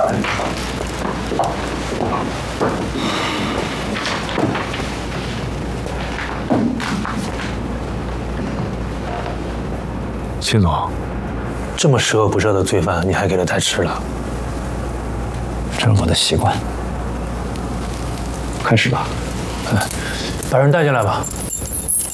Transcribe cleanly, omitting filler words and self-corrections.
秦总，这么十恶不赦的罪犯，你还给他带吃的？ 这是我的习惯。开始吧。 把人带进来吧。